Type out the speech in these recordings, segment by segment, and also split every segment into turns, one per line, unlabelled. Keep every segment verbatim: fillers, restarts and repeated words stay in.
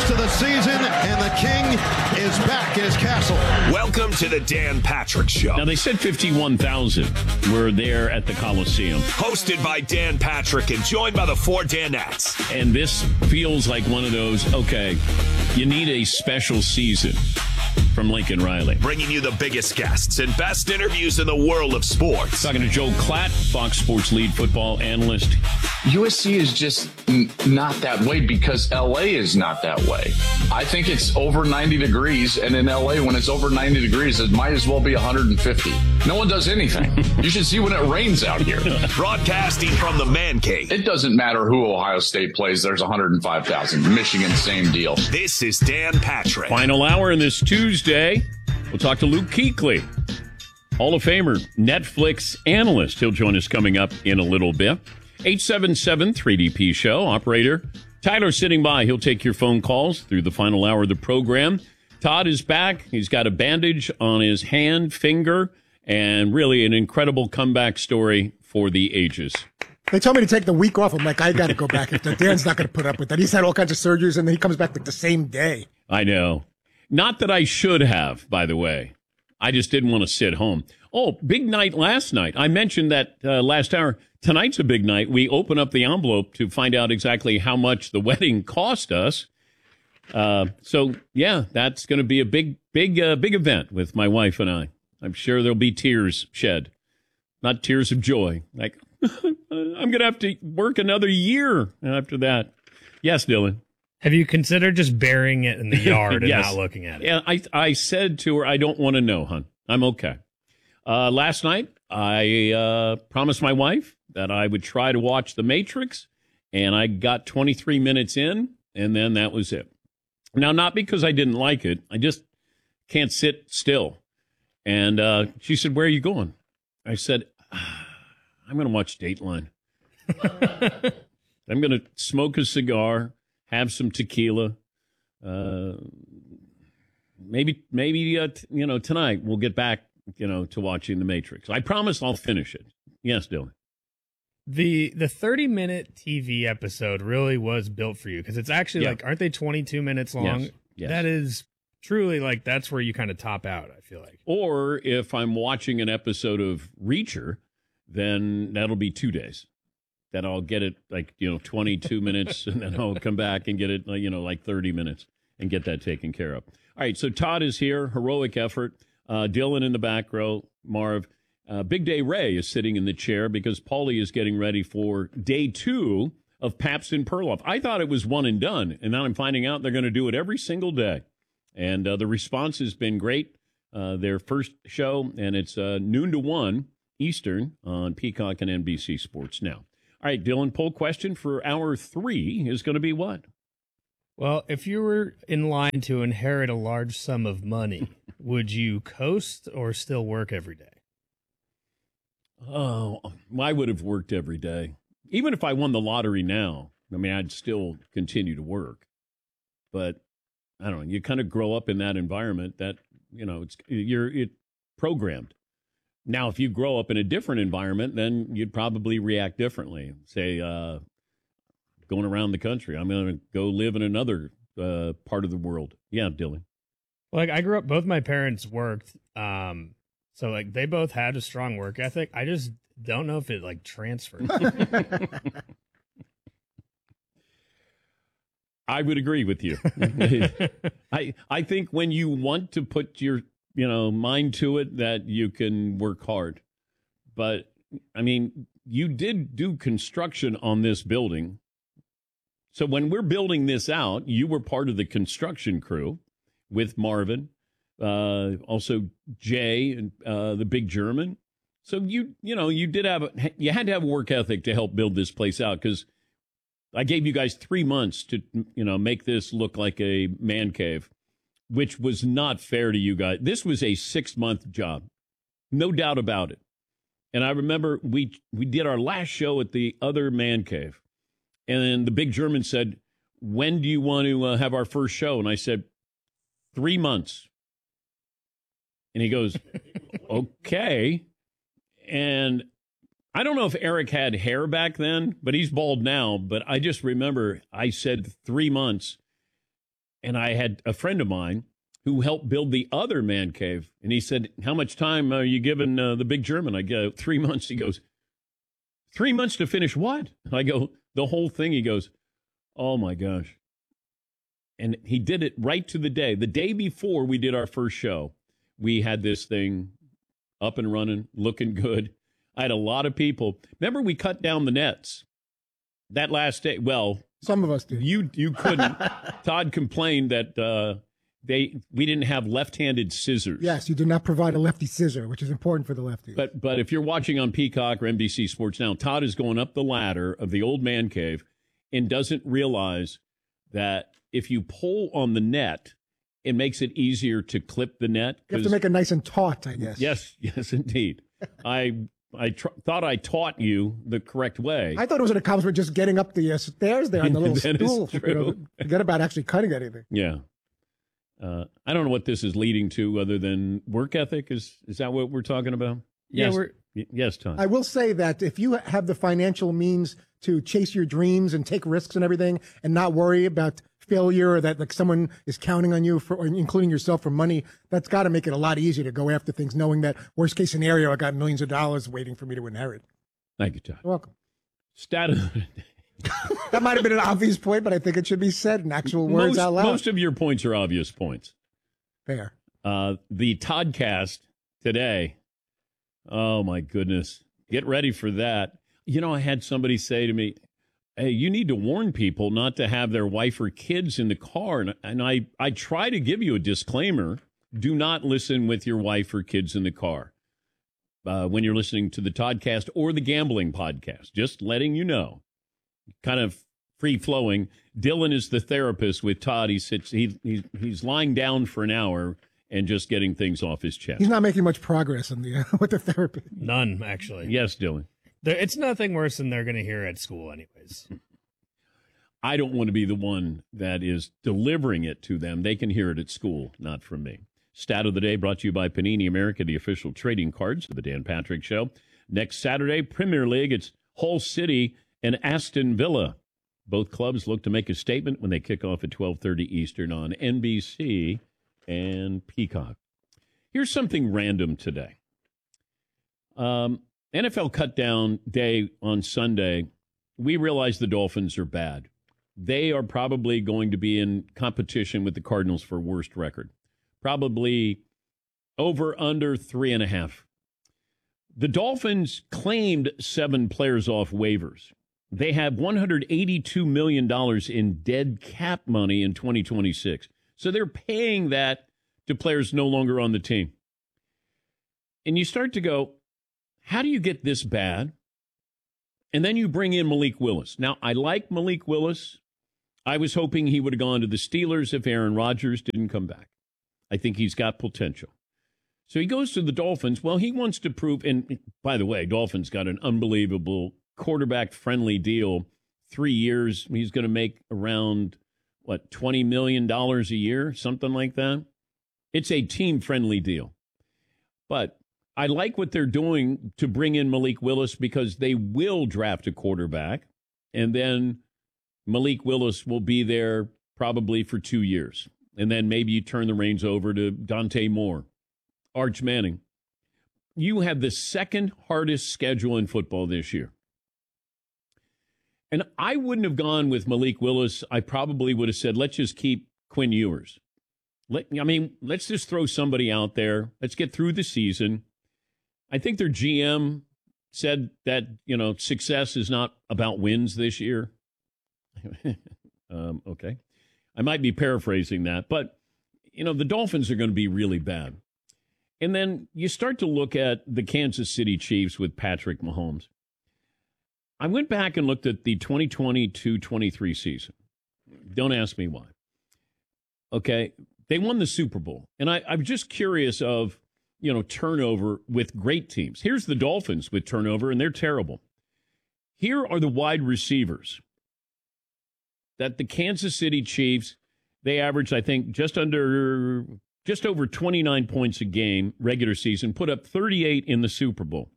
of the season, and the king is back in his castle.
Welcome to the Dan Patrick Show.
Now, they said fifty-one thousand were there at the Coliseum.
Hosted by Dan Patrick and joined by the four Danettes.
And this feels like one of those, okay, you need a special season from Lincoln Riley.
Bringing you the biggest guests and best interviews in the world of sports.
Talking to Joe Klatt, Fox Sports lead football analyst.
U S C is just n- not that way because L A is not that way. I think it's over ninety degrees, and in L A, when it's over ninety degrees, it might as well be one hundred fifty. No one does anything. You should see when it rains out here.
Broadcasting from the man cave.
It doesn't matter who Ohio State plays. There's one hundred five thousand. Michigan, same deal.
This is Dan Patrick.
Final hour in this Tuesday. We'll talk to Luke Kuechly, Hall of Famer, Netflix analyst. He'll join us coming up in a little bit. eight seven seven three D P show. Operator Tyler sitting by. He'll take your phone calls through the final hour of the program. Todd is back. He's got a bandage on his hand, finger, and really an incredible comeback story for the ages.
They told me to take the week off. I'm like, I got to go back. If Dan's not going to put up with that. He's had all kinds of surgeries, and then he comes back like the same day.
I know. Not that I should have, by the way. I just didn't want to sit home. Oh, big night last night. I mentioned that uh, last hour. Tonight's a big night. We open up the envelope to find out exactly how much the wedding cost us. Uh, so, yeah, that's going to be a big, big, uh, big event with my wife and I. I'm sure there'll be tears shed. Not tears of joy. Like, I'm going to have to work another year after that. Yes, Dylan.
Have you considered just burying it in the yard
yes.
and not looking at it?
Yeah, I I said to her, I don't want to know, hon. I'm okay. Uh, last night, I uh, promised my wife that I would try to watch The Matrix, and I got twenty-three minutes in, and then that was it. Now, not because I didn't like it. I just can't sit still. And uh, she said, where are you going? I said, ah, I'm going to watch Dateline. I'm going to smoke a cigar, have some tequila. Uh, maybe, maybe uh, t- you know, tonight we'll get back, you know, to watching The Matrix. I promise I'll finish it. Yes, Dylan.
The the thirty minute T V episode really was built for you because it's actually
Yeah.
like, aren't they twenty-two minutes long?
Yes. Yes.
That is truly like, that's where you kind of top out, I feel like.
Or if I'm watching an episode of Reacher, then that'll be two days. That I'll get it like, you know, twenty-two minutes, and then I'll come back and get it, like, you know, like thirty minutes and get that taken care of. All right, so Todd is here, heroic effort. Uh, Dylan in the back row, Marv. Uh, Big Day Ray is sitting in the chair because Paulie is getting ready for day two of Pabst and Perloff. I thought it was one and done, and now I'm finding out they're going to do it every single day. And uh, the response has been great. Uh, their first show, and it's uh, noon to one Eastern on Peacock and N B C Sports Now. All right, Dylan, poll question for hour three is going to be what?
Well, if you were in line to inherit a large sum of money, would you coast or still work every day?
Oh, I would have worked every day. Even if I won the lottery now, I mean, I'd still continue to work. But I don't know, you kind of grow up in that environment that, you know, it's you're it programmed. Now, if you grow up in a different environment, then you'd probably react differently. Say, uh, going around the country, I'm going to go live in another uh, part of the world. Yeah, Dylan.
Like, I grew up, both my parents worked, um, so, like, they both had a strong work ethic. I just don't know if it, like, transferred.
I would agree with you. I I think when you want to put your, you know, mind to it, that you can work hard. But, I mean, you did do construction on this building. So when we're building this out, you were part of the construction crew with Marvin. Uh, also Jay and uh, the big German. So you, you know, you did have, a, you had to have a work ethic to help build this place out, because I gave you guys three months to, you know, make this look like a man cave, which was not fair to you guys. This was a six month job, no doubt about it. And I remember we, we did our last show at the other man cave, and the big German said, when do you want to uh, have our first show? And I said, three months. And he goes, okay. And I don't know if Eric had hair back then, but he's bald now. But I just remember I said three months. And I had a friend of mine who helped build the other man cave. And he said, how much time are you giving uh, the big German? I go, three months. He goes, three months to finish what? I go, the whole thing. He goes, oh, my gosh. And he did it right to the day. The day before we did our first show, we had this thing up and running, looking good. I had a lot of people. Remember, we cut down the nets that last day. Well,
some of us did.
You you couldn't. Todd complained that uh, they we didn't have left-handed scissors.
Yes, you did not provide a lefty scissor, which is important for the lefties.
But but if you're watching on Peacock or N B C Sports Now, Todd is going up the ladder of the old man cave and doesn't realize that if you pull on the net, it makes it easier to clip the net.
You have to make it nice and taut, I guess.
Yes, yes, indeed. I I tr- thought I taught you the correct way.
I thought it was an accomplishment just getting up the uh, stairs there on the little
That is
stool.
true.
You know, forget about actually cutting anything.
Yeah. Uh, I don't know what this is leading to other than work ethic. Is is that what we're talking about?
Yeah,
yes.
we're-
Y- yes, Tom.
I will say that if you have the financial means to chase your dreams and take risks and everything and not worry about failure or that like someone is counting on you for, or including yourself for money, that's got to make it a lot easier to go after things knowing that worst case scenario, I got millions of dollars waiting for me to inherit.
Thank you, Todd.
You're welcome.
Stat of
That might have been an obvious point, but I think it should be said in actual words
most,
out loud.
most of your points are obvious points.
Fair.
Uh, the Toddcast today. Oh, my goodness. Get ready for that. You know, I had somebody say to me, hey, you need to warn people not to have their wife or kids in the car. And, and I, I try to give you a disclaimer. Do not listen with your wife or kids in the car uh, when you're listening to the Toddcast or the gambling podcast. Just letting you know. Kind of free-flowing. Dylan is the therapist with Todd. He sits, he, he, he's lying down for an hour and just getting things off his chest.
He's not making much progress in the, uh, with the therapy.
None, actually.
Yes, Dylan.
There, it's nothing worse than they're going to hear at school anyways.
I don't want to be the one that is delivering it to them. They can hear it at school, not from me. Stat of the day brought to you by Panini America, the official trading cards of the Dan Patrick Show. Next Saturday, Premier League, it's Hull City and Aston Villa. Both clubs look to make a statement when they kick off at twelve thirty Eastern on N B C and Peacock. Here's something random today. Um, N F L cut down day on Sunday. We realize the Dolphins are bad. They are probably going to be in competition with the Cardinals for worst record. Probably over under three and a half. The Dolphins claimed seven players off waivers. They have one hundred eighty-two million dollars in dead cap money in twenty twenty-six. So they're paying that to players no longer on the team. And you start to go, how do you get this bad? And then you bring in Malik Willis. Now, I like Malik Willis. I was hoping he would have gone to the Steelers if Aaron Rodgers didn't come back. I think he's got potential. So he goes to the Dolphins. Well, he wants to prove, and by the way, Dolphins got an unbelievable quarterback-friendly deal. Three years, he's going to make around, what, twenty million dollars a year, something like that. It's a team-friendly deal. But I like what they're doing to bring in Malik Willis because they will draft a quarterback, and then Malik Willis will be there probably for two years. And then maybe you turn the reins over to Dante Moore, Arch Manning. You have the second hardest schedule in football this year. And I wouldn't have gone with Malik Willis. I probably would have said, let's just keep Quinn Ewers. Let, I mean, let's just throw somebody out there. Let's get through the season. I think their G M said that, you know, success is not about wins this year. um, okay. I might be paraphrasing that, but, you know, the Dolphins are going to be really bad. And then you start to look at the Kansas City Chiefs with Patrick Mahomes. I went back and looked at the twenty twenty-two twenty-three season. Don't ask me why. Okay. They won the Super Bowl. And I, I'm just curious of, you know, turnover with great teams. Here's the Dolphins with turnover, and they're terrible. Here are the wide receivers that the Kansas City Chiefs, they averaged, I think, just under, just over twenty-nine points a game, regular season, put up thirty-eight in the Super Bowl.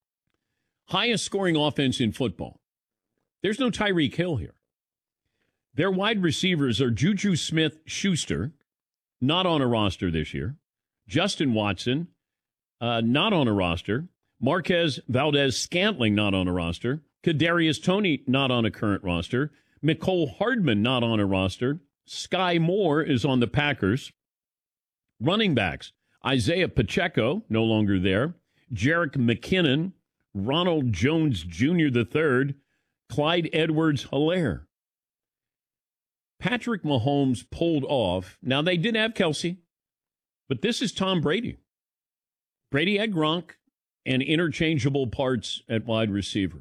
Highest scoring offense in football. There's no Tyreek Hill here. Their wide receivers are Juju Smith-Schuster, not on a roster this year. Justin Watson, uh, not on a roster. Marquez Valdez-Scantling, not on a roster. Kadarius Toney, not on a current roster. Mecole Hardman, not on a roster. Sky Moore is on the Packers. Running backs, Isaiah Pacheco, no longer there. Jerick McKinnon, Ronald Jones Junior the third, Clyde Edwards-Helaire. Patrick Mahomes pulled off. Now, they did have Kelsey, but this is Tom Brady. Brady had Gronk and interchangeable parts at wide receiver.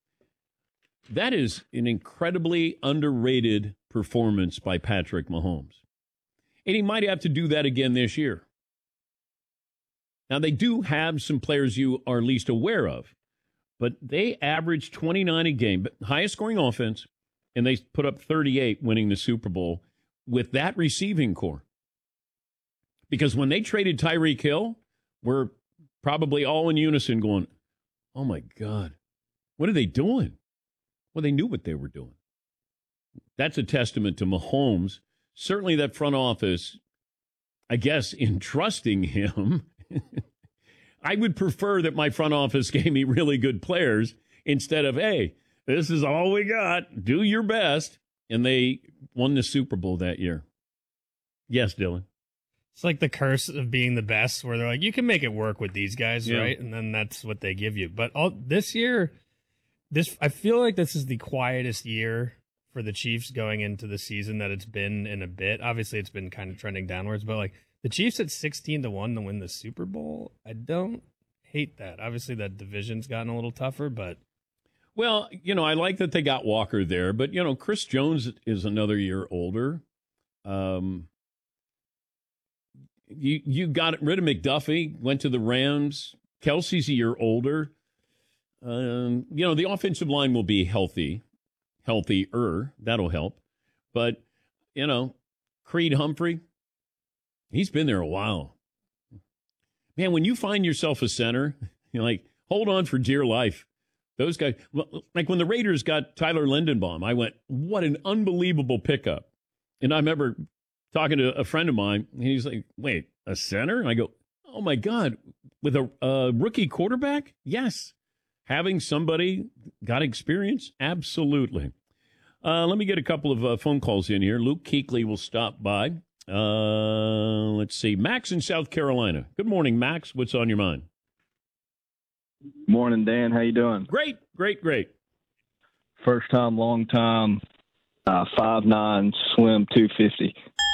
That is an incredibly underrated performance by Patrick Mahomes. And he might have to do that again this year. Now, they do have some players you are least aware of, but they averaged twenty-nine a game, but highest scoring offense, and they put up thirty-eight winning the Super Bowl with that receiving core. Because when they traded Tyreek Hill, we're probably all in unison going, oh my God, what are they doing? Well, they knew what they were doing. That's a testament to Mahomes. Certainly that front office, I guess, in trusting him. I would prefer that my front office gave me really good players instead of, hey, this is all we got. Do your best. And they won the Super Bowl that year. Yes, Dylan.
It's like the curse of being the best, where they're like, you can make it work with these guys,
Yeah.
right? And then that's what they give you. But all this year, this I feel like this is the quietest year for the Chiefs going into the season that it's been in a bit. Obviously, it's been kind of trending downwards, but like the Chiefs at sixteen to one to win the Super Bowl, I don't hate that. Obviously, that division's gotten a little tougher, but
Well, you know, I like that they got Walker there, but, you know, Chris Jones is another year older. Um, you you got rid of McDuffie, went to the Rams. Kelsey's a year older. Um, you know, the offensive line will be healthy, healthier. That'll help. But, you know, Creed Humphrey, he's been there a while. Man, when you find yourself a center, you're like, hold on for dear life. Those guys, like when the Raiders got Tyler Lindenbaum, I went, what an unbelievable pickup. And I remember talking to a friend of mine, and he's like, wait, a center? And I go, oh, my God, with a, a rookie quarterback? Yes. Having somebody got experience? Absolutely. Uh, let me get a couple of uh, phone calls in here. Luke Kuechly will stop by. Uh, let's see. Max in South Carolina. Good morning, Max. What's on your mind?
Morning, Dan. How you doing?
Great, great, great.
First time, long time, uh, five nine, slim two fifty.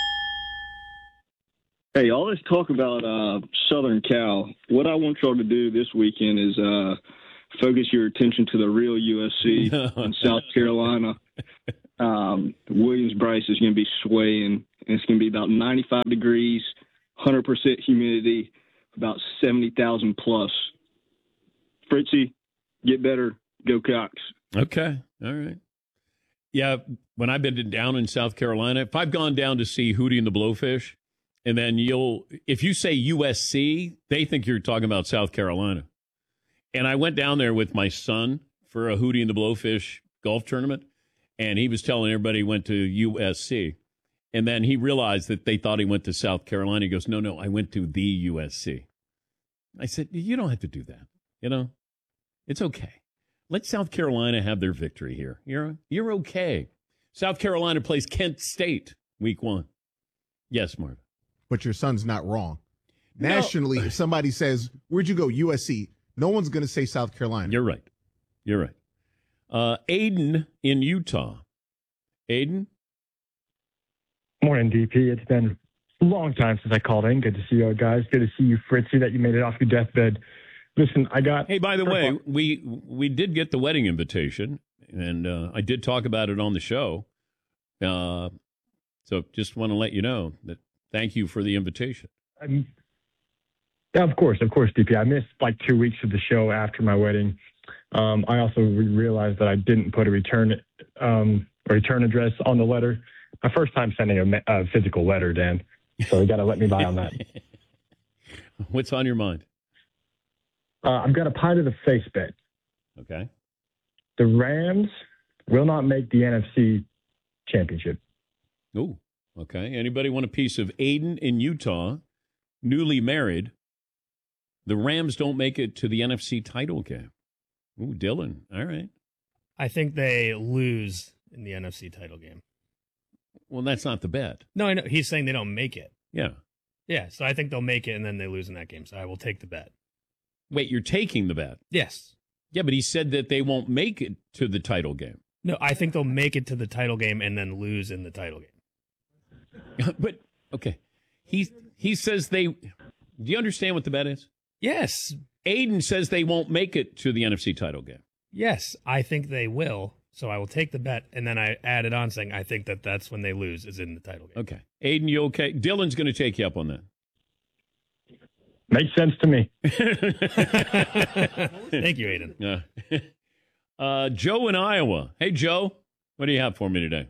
Hey, all this talk about uh, Southern Cal. What I want y'all to do this weekend is uh, focus your attention to the real U S C in South Carolina. Um, Williams-Brice is going to be swaying, and it's going to be about ninety-five degrees, one hundred percent humidity, about seventy thousand plus. Fritzy, get better, go Cox.
Okay, all right. Yeah, when I've been down in South Carolina, if I've gone down to see Hootie and the Blowfish, and then you'll, if you say U S C, they think you're talking about South Carolina. And I went down there with my son for a Hootie and the Blowfish golf tournament, and he was telling everybody he went to U S C. And then he realized that they thought he went to South Carolina. He goes, no, no, I went to the U S C. I said, you don't have to do that. You know, it's okay. Let South Carolina have their victory here. You're you're okay. South Carolina plays Kent State week one. Yes, Marvin.
But your son's not wrong.
No.
Nationally, if somebody says, where'd you go? U S C. No one's going to say South Carolina.
You're right. You're right. Uh, Aiden in Utah. Aiden?
Morning, D P. It's been a long time since I called in. Good to see you guys. Good to see you, Fritzy, that you made it off your deathbed. Listen, I got...
Hey, by the way, we we did get the wedding invitation, and uh, I did talk about it on the show. Uh, so just want to let you know that thank you for the invitation.
I'm, yeah, of course, of course, D P. I missed like two weeks of the show after my wedding. Um, I also re- realized that I didn't put a return um, a return address on the letter. My first time sending a, me- a physical letter, Dan. So you got to let me by on that.
What's on your mind?
Uh, I've got a pie to the face bet.
Okay.
The Rams will not make the N F C championship.
Ooh, okay. Anybody want a piece of Aiden in Utah, newly married? The Rams don't make it to the N F C title game. Ooh, Dylan. All right.
I think they lose in the N F C title game.
Well, that's not the bet.
No, I know. He's saying they don't make it.
Yeah.
Yeah, so I think they'll make it and then they lose in that game. So I will take the bet.
Wait, you're taking the bet?
Yes.
Yeah, but he said that they won't make it to the title game.
No, I think they'll make it to the title game and then lose in the title game.
But, okay. He, he says they... Do you understand what the bet is?
Yes.
Aiden says they won't make it to the N F C title game.
Yes, I think they will. So I will take the bet, and then I added on saying I think that that's when they lose is in the title game.
Okay. Aiden, you okay? Dylan's going to take you up on that.
Makes sense to me.
Thank you, Aiden.
Yeah. Uh, Joe in Iowa. Hey, Joe, what do you have for me today?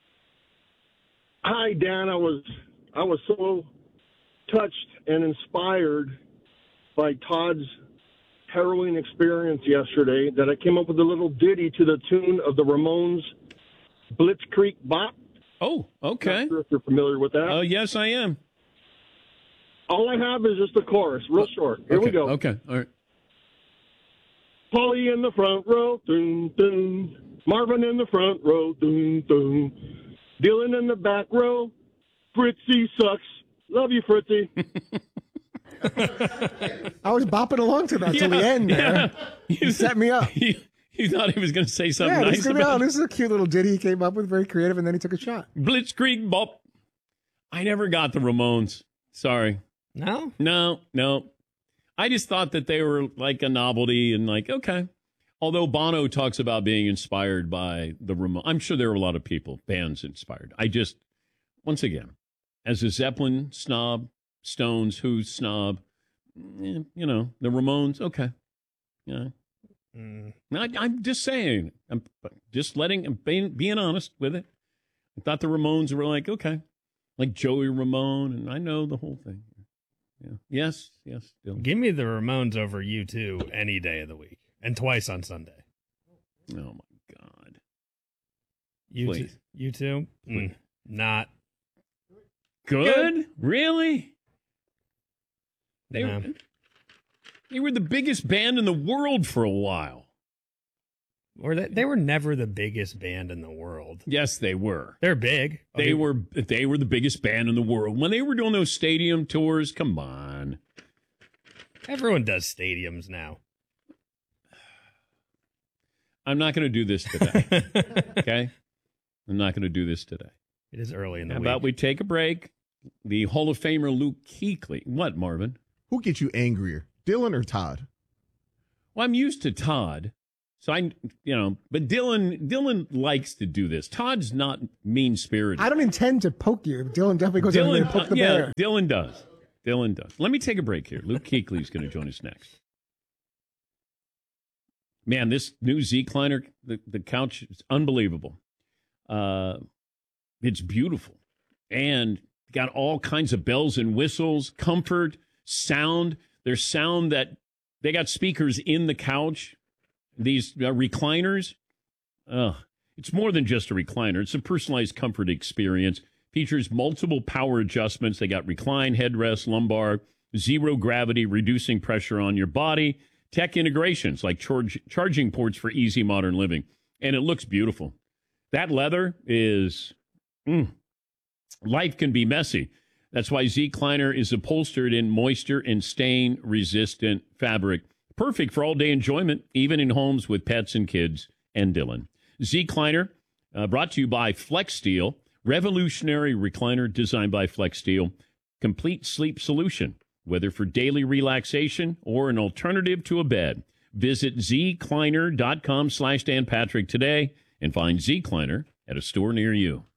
Hi, Dan. I was I was so touched and inspired by Todd's harrowing experience yesterday that I came up with a little ditty to the tune of the Ramones' Blitzkrieg Bop.
Oh, okay.
Not sure if you're familiar with that.
Oh, uh, yes, I am.
All I have is just the chorus, real short. Here
okay.
we go.
Okay, all right.
Paulie in the front row, dun, dun. Marvin in the front row, dun, dun. Dylan in the back row, Fritzy sucks. Love you, Fritzy.
I was bopping along to that
yeah,
till the end.
Yeah.
He set me up.
He, he thought he was going to say something
yeah,
nice
this, is
about
be, oh, this is a cute little ditty he came up with, very creative, and then he took a shot.
Blitzkrieg Bop. I never got the Ramones. Sorry.
No?
No, no. I just thought that they were like a novelty and like, okay. Although Bono talks about being inspired by the Ramones. I'm sure there are a lot of people, bands inspired. I just, once again, as a Zeppelin snob, Stones, Who snob, eh, you know, the Ramones, okay. Yeah. Mm. I, I'm just saying. I'm just letting, I'm being, being honest with it. I thought the Ramones were like, okay. Like Joey Ramone, and I know the whole thing. Yeah. Yes, yes. Dylan.
Give me the Ramones over U two any day of the week, and twice on Sunday.
Oh, my God.
U two? U two? Mm, not.
Good?
Good.
Really? They,
no.
were, they were the biggest band in the world for a while.
Or they, they were never the biggest band in the world.
Yes, they were.
They're big.
They
okay.
were they were the biggest band in the world. When they were doing those stadium tours, come on.
Everyone does stadiums now.
I'm not going to do this today. Okay? I'm not going to do this today.
It is early in the
How
week.
about we take a break? The Hall of Famer Luke Kuechly. What, Marvin?
Who gets you angrier, Dylan or Todd?
Well, I'm used to Todd. So I, you know, but Dylan, Dylan likes to do this. Todd's not mean spirited.
I don't intend to poke you. Dylan definitely goes in there and poke the
yeah,
bear.
Dylan does. Dylan does. Let me take a break here. Luke Kuechly is going to join us next. Man, this new Z-Cliner, the, the couch, is unbelievable. Uh, it's beautiful. And got all kinds of bells and whistles, comfort, sound. There's sound that they got speakers in the couch. These uh, recliners, uh, it's more than just a recliner. It's a personalized comfort experience. Features multiple power adjustments. They got recline, headrest, lumbar, zero gravity, reducing pressure on your body, tech integrations like charge, charging ports for easy modern living. And it looks beautiful. That leather is, mm, life can be messy. That's why Z-Cliner is upholstered in moisture and stain-resistant fabric. Perfect for all-day enjoyment, even in homes with pets and kids and Dylan. Z-Cliner, uh, brought to you by Flex Steel, revolutionary recliner designed by Flex Steel. Complete sleep solution, whether for daily relaxation or an alternative to a bed. Visit zcliner.com slash Dan Patrick today and find Z-Cliner at a store near you.